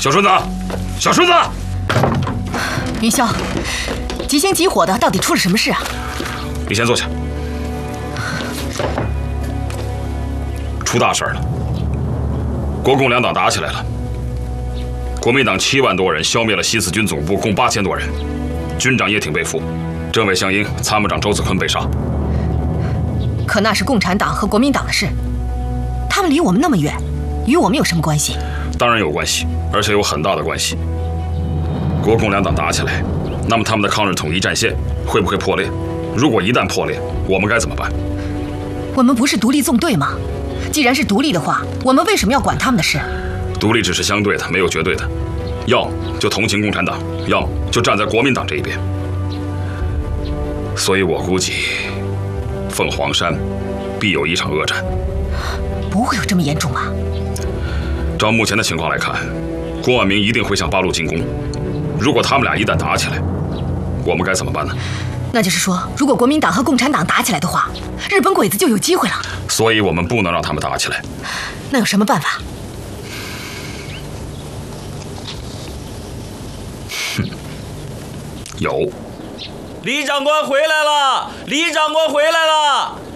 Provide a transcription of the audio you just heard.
小顺子，小顺子， 云霄，急星急火的，到底出了什么事啊？ 你先坐下。出大事了，国共两党打起来了。国民党7万多人消灭了西四军总部，共8000多人，军长叶挺被俘，政委项英、参谋长周子坤被杀。 可那是共产党和国民党的事，他们离我们那么远，与我们有什么关系？ 当然有关系，而且有很大的关系。国共两党打起来，那么他们的抗日统一战线会不会破裂？如果一旦破裂，我们该怎么办？ 我们不是独立纵队吗？既然是独立的话，我们为什么要管他们的事？ 独立只是相对的，没有绝对的。要么就同情共产党，要么就站在国民党这一边。所以我估计，凤凰山必有一场恶战。 不会有这么严重吧？ 照目前的情况来看，郭万明一定会向八路进攻。如果他们俩一旦打起来，我们该怎么办呢？ 那就是说，如果国民党和共产党打起来的话，日本鬼子就有机会了。 所以我们不能让他们打起来。 那有什么办法？ 有。 李长官回来了！李长官回来了！